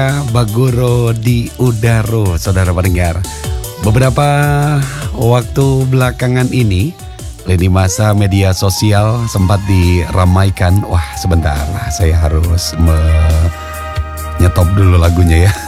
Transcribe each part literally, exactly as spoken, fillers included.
Bagoro di Udaro, saudara pendengar. Beberapa waktu belakangan ini, lini masa media sosial sempat diramaikan. Wah, sebentar, saya harus menyetop dulu lagunya ya.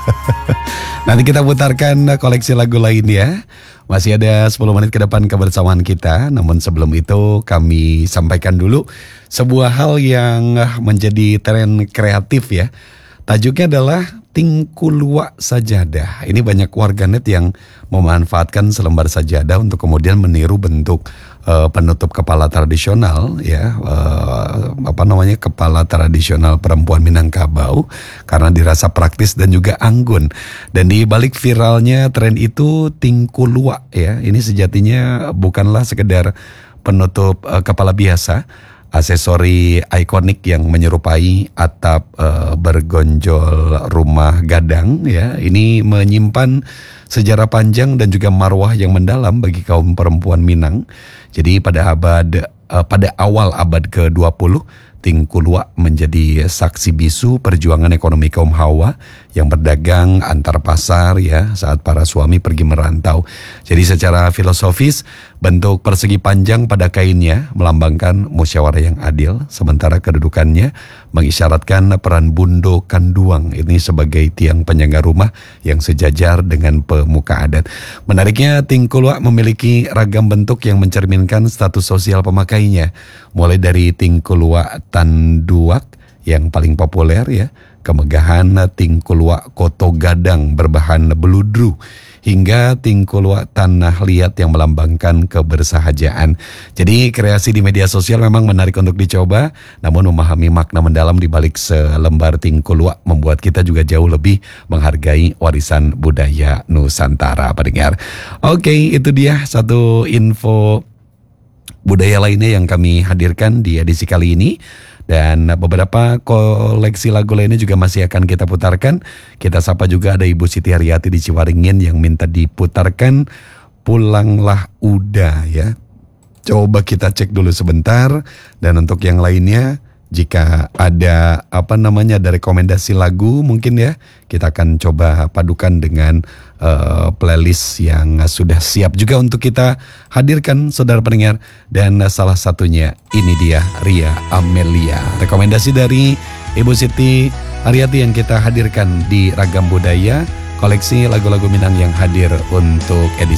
Nanti kita putarkan koleksi lagu lainnya. Masih ada sepuluh menit ke depan kebersamaan kita. Namun sebelum itu kami sampaikan dulu sebuah hal yang menjadi tren kreatif ya. Tajuknya adalah Tingkulua Sajadah. Ini banyak warganet yang memanfaatkan selembar sajadah untuk kemudian meniru bentuk uh, penutup kepala tradisional ya, uh, apa namanya kepala tradisional perempuan Minangkabau karena dirasa praktis dan juga anggun. Dan di balik viralnya tren itu Tingkulua ya, ini sejatinya bukanlah sekedar penutup uh, kepala biasa. Aksesori ikonik yang menyerupai atap e, bergonjol rumah gadang ya, ini menyimpan sejarah panjang dan juga marwah yang mendalam bagi kaum perempuan Minang. Jadi pada abad e, pada awal abad ke dua puluh, Tingkulua menjadi saksi bisu perjuangan ekonomi kaum Hawa yang berdagang antar pasar ya saat para suami pergi merantau. Jadi secara filosofis bentuk persegi panjang pada kainnya melambangkan musyawarah yang adil, sementara kedudukannya mengisyaratkan peran Bundo Kanduang ini sebagai tiang penyangga rumah yang sejajar dengan pemuka adat. Menariknya Tingkulua memiliki ragam bentuk yang mencerminkan status sosial pemakainya, mulai dari Tingkulua Tanduak yang paling populer ya, kemegahan Tingkulua Koto Gadang berbahan beludru, hingga Tingkulua Tanah Liat yang melambangkan kebersahajaan. Jadi kreasi di media sosial memang menarik untuk dicoba, namun memahami makna mendalam di balik selembar Tingkulua membuat kita juga jauh lebih menghargai warisan budaya Nusantara, pendengar. Oke, itu dia satu info budaya lainnya yang kami hadirkan di edisi kali ini. Dan beberapa koleksi lagu lainnya juga masih akan kita putarkan. Kita sapa juga ada Ibu Siti Haryati di Ciwaringin yang minta diputarkan Pulanglah Uda ya. Coba kita cek dulu sebentar. Dan untuk yang lainnya, jika ada apa namanya ada rekomendasi lagu mungkin ya, kita akan coba padukan dengan uh, playlist yang sudah siap juga untuk kita hadirkan, saudara pendengar. Dan uh, salah satunya ini dia Ria Amelia, rekomendasi dari Ibu Siti Haryati yang kita hadirkan di Ragam Budaya, koleksi lagu-lagu Minang yang hadir untuk edisi